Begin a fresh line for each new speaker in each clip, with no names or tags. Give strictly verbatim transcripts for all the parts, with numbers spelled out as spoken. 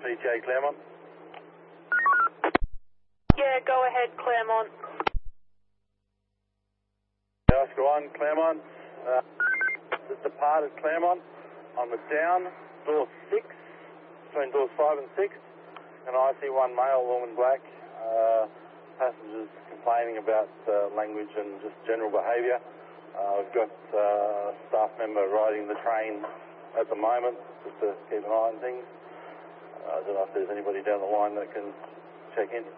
C T A Claremont.
Yeah, go ahead, Claremont.
Oscar one, Claremont. Uh, just departed Claremont on the down, door six, between doors five and six, and I see one male, all in black. Uh, passengers complaining about uh, language and just general behaviour. Uh, we've got uh, a staff member riding the train at the moment, just to keep an eye on things. Uh, I don't know if there's anybody down the line that can check in.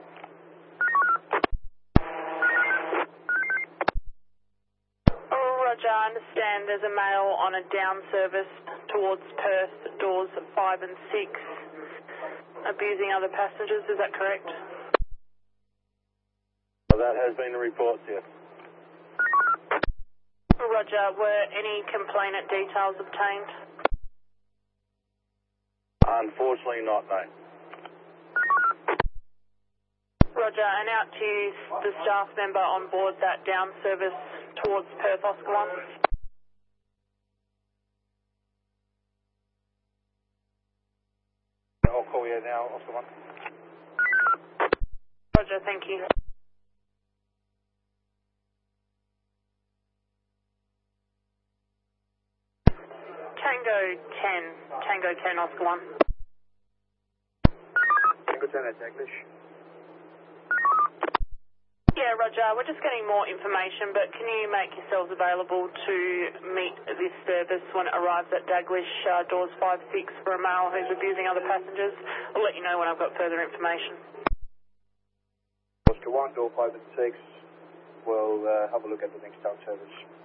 Roger, I understand there's a male on a down service towards Perth, doors five and six, abusing other passengers, is that correct?
Well, that has been the report, yes.
Roger, were any complainant details obtained?
Unfortunately not, no.
Roger, and out to the staff member on board that down service towards Perth, Oscar one.
I'll call you now, Oscar one.
Roger, thank you. Tango ten, Tango ten, Oscar one.
Tango ten at Daglish.
Yeah, Roger, we're just getting more information, but can you make yourselves available to meet this service when it arrives at Daglish, uh, doors five six, for a male who's abusing other passengers? I'll let you know when I've got further information.
Oscar one, door five and six. We'll uh, have a look at the next down service.